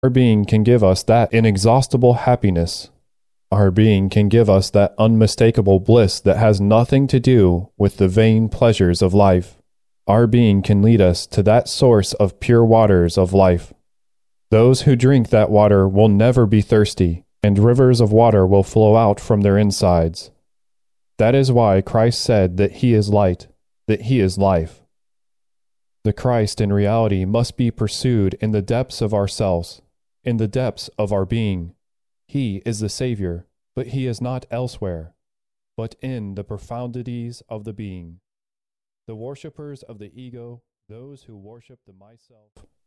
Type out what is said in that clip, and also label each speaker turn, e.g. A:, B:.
A: Our being can give us that inexhaustible happiness. Our being can give us that unmistakable bliss that has nothing to do with the vain pleasures of life. Our being can lead us to that source of pure waters of life. Those who drink that water will never be thirsty, and rivers of water will flow out from their insides. That is why Christ said that He is light, that He is life. The Christ in reality must be pursued in the depths of ourselves, in the depths of our being. He is the Savior, but He is not elsewhere, but in the profundities of the being. The worshippers of the ego, those who worship the myself,